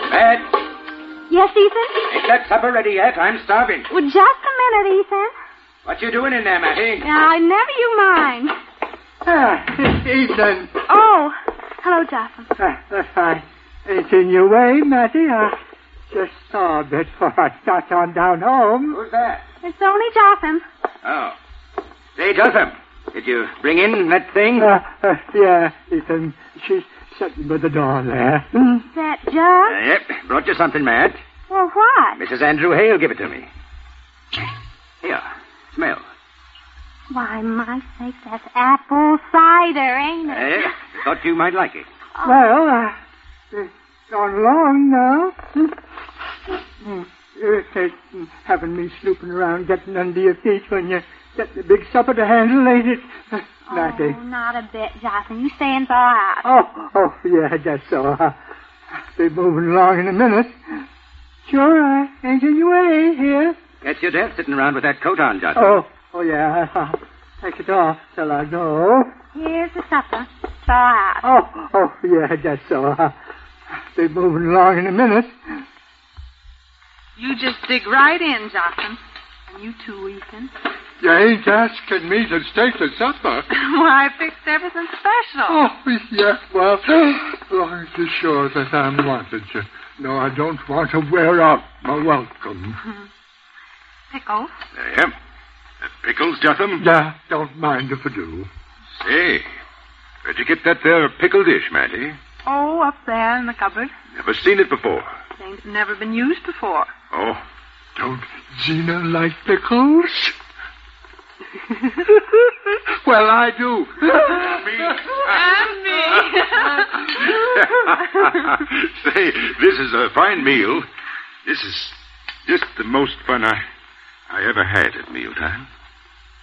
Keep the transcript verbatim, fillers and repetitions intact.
Matt, Yes, Ethan? ain't that supper ready yet? I'm starving. Well, just a minute, Ethan. What you doing in there, Matty? Now, never you mind. Ah, Ethan. Oh, hello, Jocelyn. Ah, that's fine. It's in your way, Matty. I just saw a bit before I start on down home. Who's that? It's only Jotham. Oh. Say, Jotham, did you bring in that thing? Uh, uh, yeah, Ethan. She's sitting by the door there. Hmm? Is that Jug? Uh, yep, brought you something, Matt. Well, what? Missus Andrew Hale give it to me. Here, smell. Why, my sakes, that's apple cider, ain't it? Eh, thought you might like it. Oh. Well, uh, it's gone along now. Hmm. Irritating having me snooping around getting under your feet when you get the big supper to handle, ain't it, Matty? Oh, not a bit, Jocelyn. You stay and thaw out. Oh, oh, yeah, that's so. I'll be moving along in a minute. Sure, I ain't in your way here. That's your death sitting around with that coat on, Jotham. Oh, oh, yeah, I'll take it off till I go. Here's the supper. Thaw out. Oh, oh, yeah, that's so. I'll be moving along in a minute. You just dig right in, Jocelyn. And you too, Ethan. You ain't asking me to stay to supper. Well, I fixed everything special. Oh, yeah, well, as long as you're sure that I'm wanted, you know, I don't want to wear out my welcome. Pickles. Yeah. Uh, pickles, Jotham? Yeah, don't mind if I do. Say, where'd you get that there pickle dish, Matty? Oh, up there in the cupboard. Never seen it before. Ain't never been used before. Oh, Don't Gina like pickles? Well, I do. And me. Say, this is a fine meal. This is just the most fun I, I ever had at mealtime.